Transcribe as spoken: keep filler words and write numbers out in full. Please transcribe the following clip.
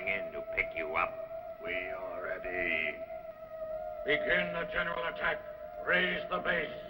coming in to pick you up. We are ready. Begin the general attack. Raise the base.